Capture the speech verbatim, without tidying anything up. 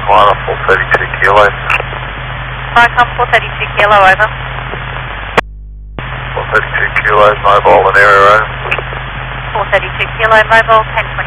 one, four thirty-two kilo. Vicom four thirty-two kilo, over. four thirty-two kilos, mobile and area road. four thirty-two kilo, mobile, ten twenty.